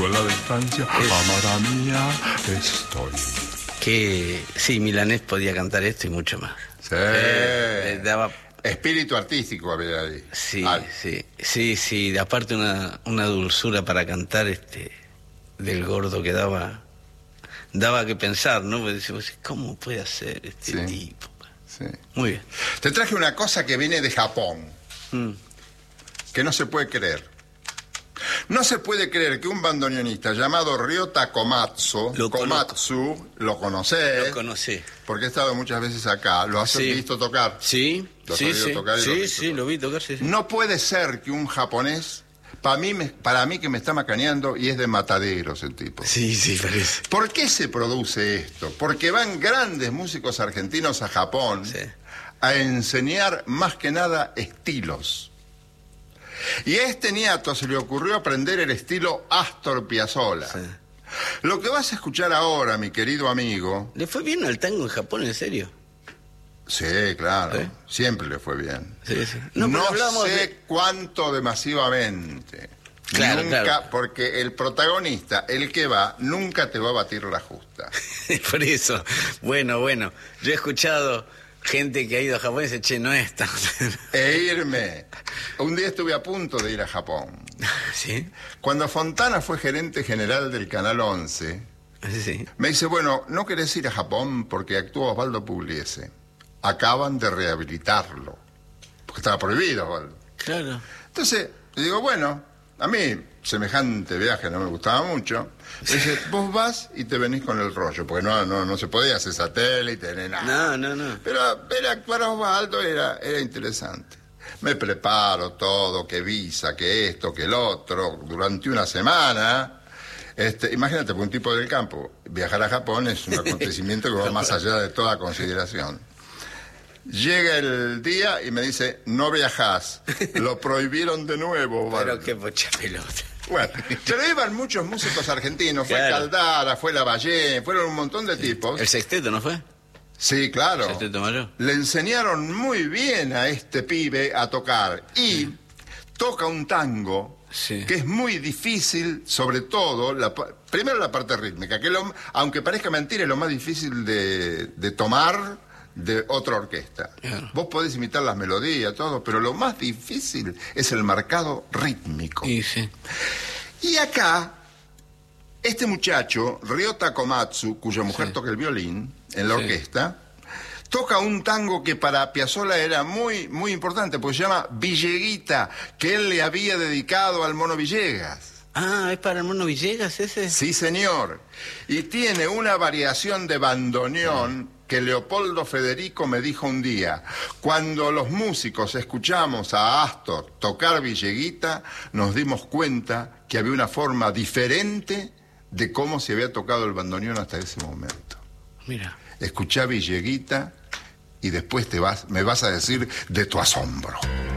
contigo en la distancia, amada mía, estoy. Que sí, Milanés podía cantar esto y mucho más. Sí. Daba... Espíritu artístico había ahí. Sí, sí. Aparte una dulzura para cantar del Gordo que daba que pensar, ¿no? Porque decimos, ¿cómo puede hacer este tipo? Sí. Muy bien. Te traje una cosa que viene de Japón, que no se puede creer. No se puede creer que un bandoneonista llamado Ryota Komatsu, lo conocés. Lo conocí. Porque he estado muchas veces acá. ¿Lo has visto tocar? Sí, tocar lo vi tocar, sí. No puede ser que un japonés, para mí que me está macaneando, y es de Mataderos el tipo. Sí, parece. ¿Por qué se produce esto? Porque van grandes músicos argentinos a Japón a enseñar más que nada estilos. Y a este niato se le ocurrió aprender el estilo Astor Piazzolla. Sí. Lo que vas a escuchar ahora, mi querido amigo... ¿Le fue bien al tango en Japón, en serio? Sí, claro. ¿Sí? Siempre le fue bien. Sí. No sé cuánto de masivamente. Claro, nunca, porque el protagonista, el que va, nunca te va a batir la justa. Por eso. Bueno. Yo he escuchado... gente que ha ido a Japón y dice, che, no es tan... irme. Un día estuve a punto de ir a Japón. ¿Sí? Cuando Fontana fue gerente general del Canal 11, sí. Me dice, bueno, ¿no querés ir a Japón? Porque actúa Osvaldo Pugliese. Acaban de rehabilitarlo. Porque estaba prohibido, Osvaldo. Claro. Entonces, le digo, bueno, a mí semejante viaje no me gustaba mucho. Me dice, vos vas y te venís con el rollo, porque no se podía hacer satélite ni nada. No. Pero ver actuar a Osvaldo era interesante. Me preparo todo, que visa, que esto, que el otro, durante una semana. Imagínate, por un tipo del campo, viajar a Japón es un acontecimiento que va más allá de toda consideración. Llega el día y me dice, no viajás, lo prohibieron de nuevo. Pero qué pocha pelota. Bueno, pero iban muchos músicos argentinos, fue Caldara, fue Lavallén, fueron un montón de tipos. ¿El sexteto no fue? Sí, claro. ¿El sexteto mayor? Le enseñaron muy bien a este pibe a tocar y toca un tango que es muy difícil, sobre todo, primero la parte rítmica, que aunque parezca mentira es lo más difícil de tomar de otra orquesta. Vos podés imitar las melodías, todo, pero lo más difícil es el marcado rítmico. Y acá, este muchacho, Ryota Komatsu, cuya mujer toca el violín en la orquesta, toca un tango que para Piazzolla era muy, muy importante, porque se llama Villeguita, que él le había dedicado al Mono Villegas. Ah, ¿es para el Mono Villegas ese? Sí, señor. Y tiene una variación de bandoneón que Leopoldo Federico me dijo un día. Cuando los músicos escuchamos a Astor tocar Villeguita, nos dimos cuenta que había una forma diferente de cómo se había tocado el bandoneón hasta ese momento. Mira. Escuchá Villeguita y después me vas a decir de tu asombro.